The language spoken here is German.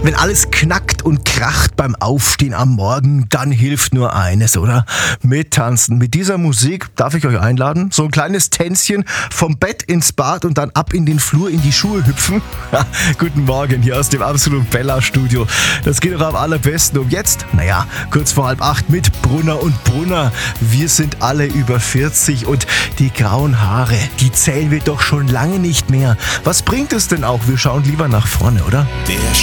Wenn alles knackt und kracht beim Aufstehen am Morgen, dann hilft nur eines, oder? Mittanzen. Mit dieser Musik darf ich euch einladen. So ein kleines Tänzchen vom Bett ins Bad und dann ab in den Flur in die Schuhe hüpfen. Guten Morgen hier aus dem Absolut Bella Studio. Das geht doch am allerbesten. Und jetzt, kurz vor 7:30 mit Brunner und Brunner. Wir sind alle über 40 und die grauen Haare, die zählen wir doch schon lange nicht mehr. Was bringt es denn auch? Wir schauen lieber nach vorne, oder? Der